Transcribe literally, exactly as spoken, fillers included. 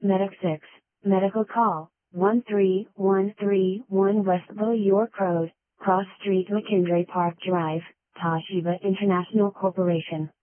Medic six, medical call, one three one three one Westville York Road, Cross Street McKinley Park Drive, Toshiba International Corporation.